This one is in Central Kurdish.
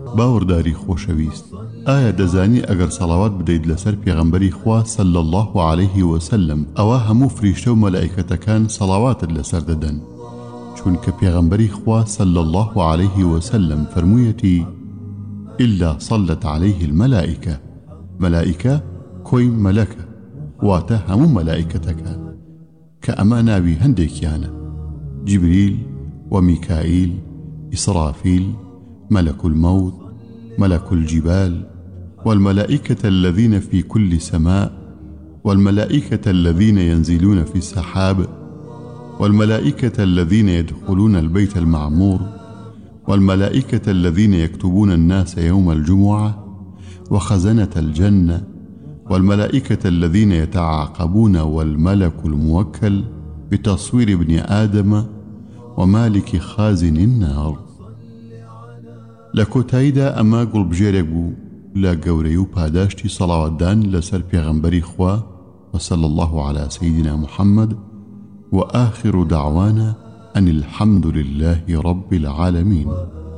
باوەڕداری خۆشەویست، ئایا دەزانی ئەگەر سەڵاوات بدەیت لەسەر پێغەمبەری خوا صلی الله عليه وسلم ئەوە هەموو فریشتە و مەلائیکەتەکان سەڵاواتت لەسەر دەدەن، چونکە پێغەمبەری خوا صلی الله عليه وسلم فەرموویەتی إلا صلت عليه الملائكة. ملائكة كوي ملكة واتە هەموو مەلائیکەتەکان کە ئەمە ناوی هەندێکیانە: جبريل وميكائيل، إسرافيل، ملك الموت، ملك الجبال، والملائكة الذين في كل سماء، والملائكة الذين ينزلون في السحاب، والملائكة الذين يدخلون البيت المعمور، والملائكة الذين يكتبون الناس يوم الجمعة، وخزنة الجنة، والملائكة الذين يتعاقبون، والملك الموكل بتصوير ابن آدم، ومالك خازن النار. لكوتايدا أما قلبجيرك بو لا قوريو پاداشتي صلاوات دان لسر پیغمبري خوا وصلى الله على سيدنا محمد، وآخر دعوانا أن الحمد لله رب العالمين.